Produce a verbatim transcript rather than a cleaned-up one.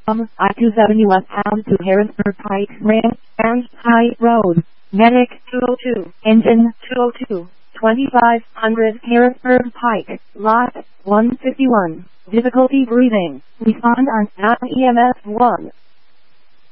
from I two seventy westbound to Harrisburg Pike Ranch High Road. Medic two oh two, engine two oh two, twenty-five hundred Harrisburg Pike, lot one fifty-one. Difficulty breathing. Respond on E M S one.